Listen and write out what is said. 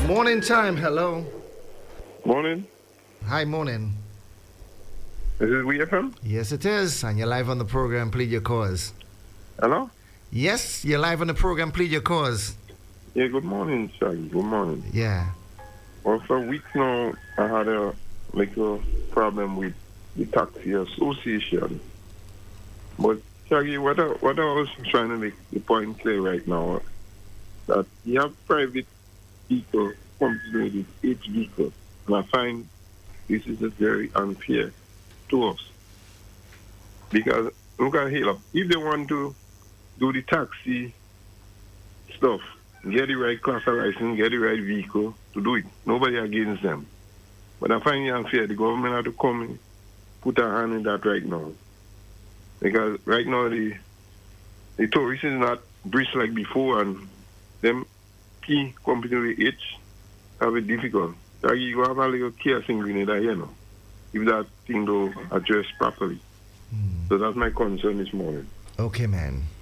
Morning time, hello. Morning. Hi, morning. This is WFM. Yes, it is. And you're live on the program, Plead Your Cause. Hello? Yes, you're live on the program, Plead Your Cause. Yeah, good morning, Shaggy. Good morning. Yeah. Well, for weeks now, I had a little problem with the taxi association. But, Shaggy, what I was trying to make the point clear right now, that you have private people competing with each vehicle. And I find this is a very unfair to us. Because, look at here, if they want to do the taxi stuff, get the right class of license, get the right vehicle to do it. Nobody against them. But I find it unfair. The government have to come in, put a hand in that right now. Because right now the tourists is not brisk like before, and them key company with H have it difficult. So you go have a little chaos in Grenada, if that thing don't address properly. So that's my concern this morning. Okay, man.